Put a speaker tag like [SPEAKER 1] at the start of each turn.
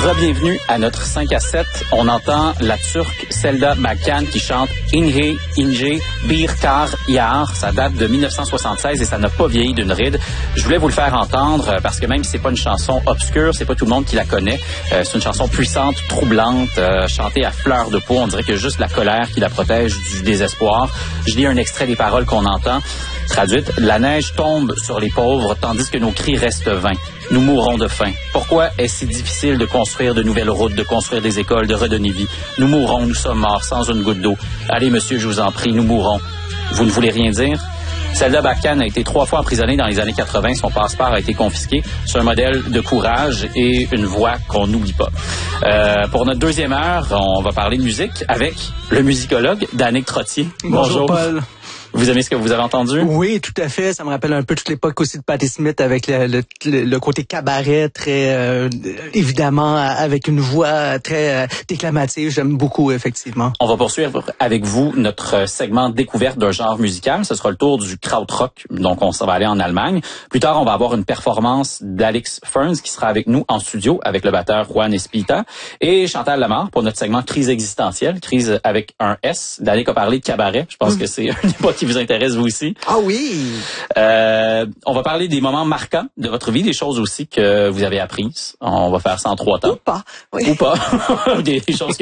[SPEAKER 1] Re-bienvenue à notre 5 à 7. On entend la Turque Selda Bakan qui chante Inhe, Ince, Bir Kar Yar. Ça date de 1976 et ça n'a pas vieilli d'une ride. Je voulais vous le faire entendre parce que même si c'est pas une chanson obscure, c'est pas tout le monde qui la connaît. C'est une chanson puissante, troublante, chantée à fleur de peau. On dirait que juste la colère qui la protège du désespoir. Je lis un extrait des paroles qu'on entend. Traduite, la neige tombe sur les pauvres tandis que nos cris restent vains. Nous mourrons de faim. Pourquoi est-ce si difficile de construire de nouvelles routes, de construire des écoles, de redonner vie? Nous mourrons, nous sommes morts sans une goutte d'eau. Allez, monsieur, je vous en prie, nous mourrons. Vous ne voulez rien dire? Selda Bakan a été 3 fois emprisonnée dans les années 80. Son passeport a été confisqué. C'est un modèle de courage et une voix qu'on n'oublie pas. Pour notre deuxième heure, on va parler de musique avec le musicologue Danick Trottier.
[SPEAKER 2] Bonjour Paul.
[SPEAKER 1] Vous aimez ce que vous avez entendu?
[SPEAKER 2] Oui, tout à fait. Ça me rappelle un peu toute l'époque aussi de Patti Smith avec le côté cabaret très évidemment avec une voix très déclamative. J'aime beaucoup effectivement.
[SPEAKER 1] On va poursuivre avec vous notre segment découverte d'un genre musical. Ce sera le tour du krautrock. Donc on s'en va aller en Allemagne. Plus tard, on va avoir une performance d'Alex Ferns qui sera avec nous en studio avec le batteur Juan Espita et Chantal Lamarre pour notre segment crise existentielle, crise avec un S. Danick a parlé de cabaret. Je pense que c'est une époque qui vous intéresse vous aussi.
[SPEAKER 2] Ah oui!
[SPEAKER 1] On va parler des moments marquants de votre vie, des choses aussi que vous avez apprises. On va faire ça en 3 temps.
[SPEAKER 2] Ou pas. Oui.
[SPEAKER 1] Ou pas. des choses